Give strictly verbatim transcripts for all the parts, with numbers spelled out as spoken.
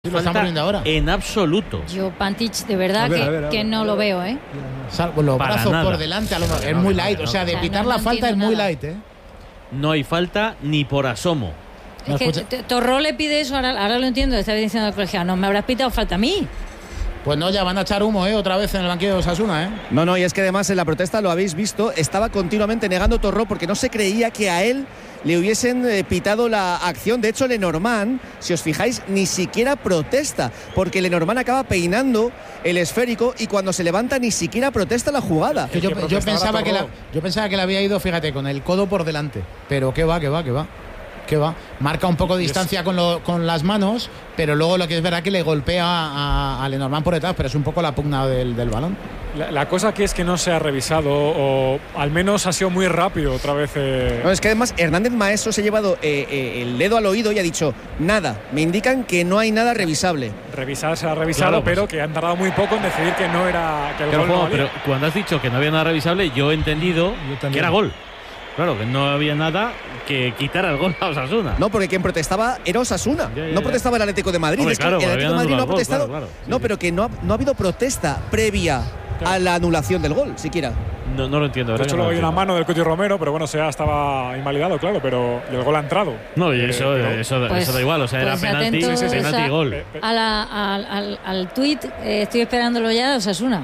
Lo están poniendo ahora. En absoluto. Yo Pantic de verdad ver, que, a ver, a ver. que no lo veo, ¿eh? Salvo los Para brazos nada. por delante, a lo mejor. No, Es no, muy no, light. no. O sea, de O sea, pitar no- la no falta es entiendo muy nada. light, ¿eh? No hay falta ni por asomo. No, Es que escucha- T- Torró le pide eso, ahora, ahora lo entiendo, está diciendo al colegiado, no me habrás pitado falta a mí. Pues no, ya van a echar humo, ¿eh? Otra vez en el banquillo de Osasuna, ¿eh? No, no, y es que además en la protesta, lo habéis visto, estaba continuamente negando Torró porque no se creía que a él le hubiesen eh, pitado la acción. De hecho, Lenormand, si os fijáis, ni siquiera protesta, porque Lenormand acaba peinando el esférico y cuando se levanta ni siquiera protesta la jugada. Que yo, que yo protestara pensaba que la, Torró. yo pensaba que le había ido, fíjate, con el codo por delante. Pero qué va, qué va, qué va. ¿Qué va? Marca un poco de distancia con, lo, con las manos, pero luego lo que es verdad que le golpea a, a Lenormand por detrás, pero es un poco la pugna del, del balón. La, la cosa aquí es que no se ha revisado, o al menos ha sido muy rápido otra vez. Eh. No, es que además Hernández Maeso se ha llevado eh, eh, el dedo al oído y ha dicho nada. Me indican que no hay nada revisable. Revisar se ha revisado, Claro, pues. pero que han tardado muy poco en decidir que no era que el Pero, gol no Juan, valía. pero cuando has dicho que no había nada revisable, yo he entendido que era gol. Claro, que no había nada que quitara el gol a Osasuna. No, porque quien protestaba era Osasuna. Ya, ya, no ya. protestaba el Atlético de Madrid. Hombre, Es que claro, el Atlético de habían Madrid no ha anulado el gol, protestado. claro, claro. Sí, no, sí. pero que no ha, no ha habido protesta previa a la anulación del gol, siquiera. No, no lo entiendo. De ¿verdad hecho, que no luego lo hay una entiendo? mano del Cuti Romero, pero bueno, ya estaba invalidado, claro, pero y el gol ha entrado. No, y Eh, eso, pero- eso, Pues- eso da igual. O sea, pues era penalti, atentos penalti a- y gol. Eh, eh, A la- al, al, al tuit, eh, estoy esperándolo ya de Osasuna.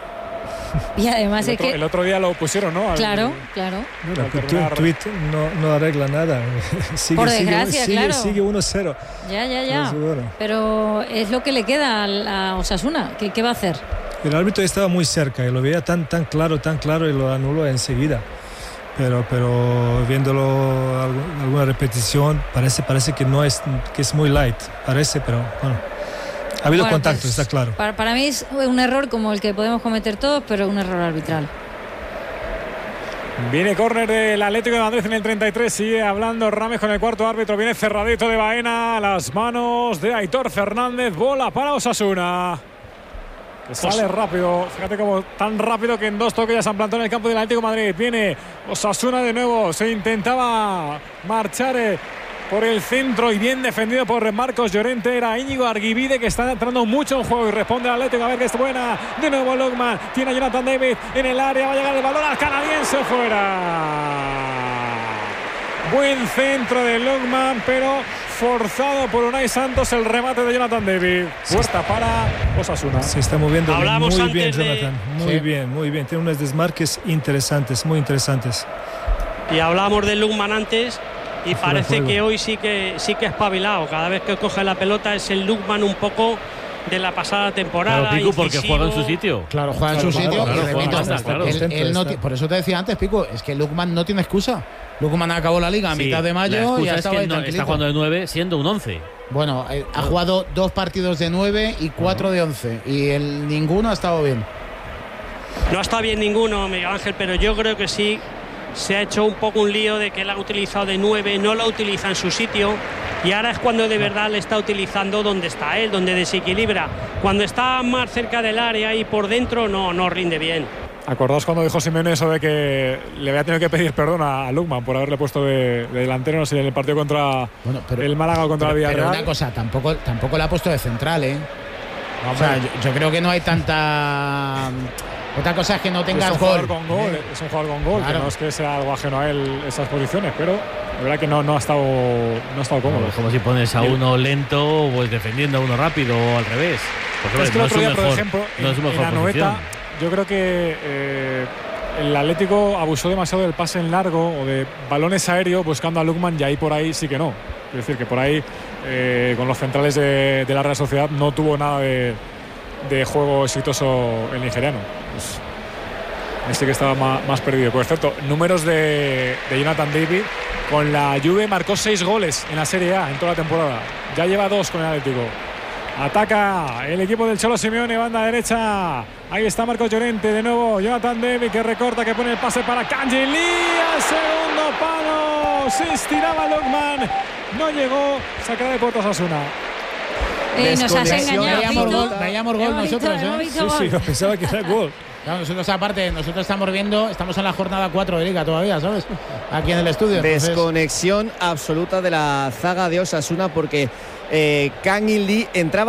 Y además el, es otro, que... el otro día lo pusieron, ¿no? Al- Claro, claro. Bueno, Al que tu terminar- tweet no, no arregla nada. sigue, Por sigue- desgracia, sigue, claro. Sigue uno cero. Ya, ya, ya. Sí, bueno. Pero es lo que le queda al- a Osasuna. ¿Qué, qué va a hacer? El árbitro estaba muy cerca y lo veía tan, tan claro, tan claro y lo anuló enseguida. Pero, pero viéndolo algu- alguna repetición parece, parece que no es, que es muy light. Parece, pero bueno. Ha habido Bueno, contacto, pues, está claro. Para, para mí es un error como el que podemos cometer todos, pero un error arbitral. Viene córner del Atlético de Madrid en el treinta y tres. Sigue hablando Rames con el cuarto árbitro. Viene cerradito de Baena. A las manos de Aitor Fernández. Bola para Osasuna. Que sale rápido. Fíjate cómo tan rápido que en dos toques ya se han plantado en el campo del Atlético de Madrid. Viene Osasuna de nuevo. Se intentaba marchar eh, por el centro y bien defendido por Marcos Llorente. Era Íñigo Arguibide, que está entrando mucho en juego y responde al Atlético. A ver que es buena. De nuevo Logman. Tiene a Jonathan David en el área. Va a llegar el balón al canadiense fuera. Buen centro de Logman, pero forzado por Unai Santos el remate de Jonathan David. Puerta para Osasuna. Se está moviendo Hablamos muy antes bien, de- Jonathan. Muy Sí. bien, muy bien. Tiene unos desmarques interesantes, muy interesantes. Y hablábamos de Lukman antes y Fuera de parece juego. que hoy sí que sí que ha espabilado. Cada vez que coge la pelota es el Lukman un poco de la pasada temporada. Claro, Pico, porque incisivo. juega en su sitio. Claro, juega en su Claro, sitio. claro, y juega repito, bastante, claro. él- él Contento no está. ti- por eso te decía antes, Pico, es que Lukman no tiene excusa. Lukman acabó la liga a Sí, mitad de la mayo y excusa ya es estaba que ahí no- tranquilito. está jugando de nueve siendo un once. Bueno, eh, ha jugado dos partidos de nueve y cuatro de once. Y el, ninguno ha estado bien. No está bien ninguno, Miguel Ángel, pero yo creo que sí se ha hecho un poco un lío de que él ha utilizado de nueve, no lo utiliza en su sitio y ahora es cuando de verdad le está utilizando donde está él, donde desequilibra. Cuando está más cerca del área y por dentro no, no rinde bien. Acordaos cuando dijo Simeone eso de que le había tenido que pedir perdón a, a Lukman por haberle puesto de, de delantero, no sé, en el partido contra Bueno, pero, el Málaga o contra pero, el pero Villarreal. una cosa, tampoco, tampoco le ha puesto de central, ¿eh? O sea, yo, yo creo que no hay tanta... Otra cosa es que no es tengas un gol. jugador con gol, es un jugador con gol, Claro. que no es que sea algo ajeno a él esas posiciones, pero la verdad que no, no ha estado no ha estado cómodo. Es como si pones a Y el- uno lento, pues defendiendo a uno rápido o al revés. Porque, Es que no el otro su día, por mejor- ejemplo, no es su en, mejor en Anoeta, posición. yo creo que eh, el Atlético abusó demasiado del pase en largo o de balones aéreos buscando a Lukman y ahí por ahí sí que no. Es decir, que por ahí eh, con los centrales de, de la Real Sociedad no tuvo nada de, de juego exitoso el nigeriano. Pues, ahí sí que estaba más, más perdido. Por cierto, números de, de Jonathan David. Con la Juve marcó seis goles en la Serie A en toda la temporada. Ya lleva dos con el Atlético. Ataca el equipo del Cholo Simeone, banda derecha. Ahí está Marcos Llorente, de nuevo Jonathan David que recorta, que pone el pase para Kangin Lee. Al segundo palo se estiraba Lukman, no llegó, sacará de puertas a Osasuna. Eh, nos has Desconexión. engañado, Veíamos Pito. gol, veíamos gol Hemos visto- nosotros, hemos ¿eh? visto Sí, sí, gol. yo pensaba que era gol. Claro, nosotros aparte, nosotros estamos viendo, estamos en la jornada cuatro de Liga todavía, ¿sabes? Aquí en el estudio. Entonces... Desconexión absoluta de la zaga de Osasuna porque eh, Kang In Lee entraba